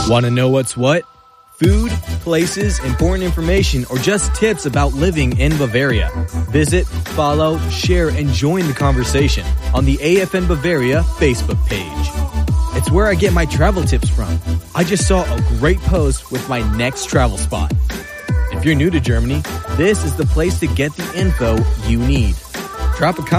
Want to know what's what? Food, places, important information, or just tips about living in Bavaria. Visit, follow, share, and join the conversation on the AFN Bavaria Facebook page. It's where I get my travel tips from. I just saw a great post with my next travel spot. If you're new to Germany, this is the place to get the info you need. Drop a comment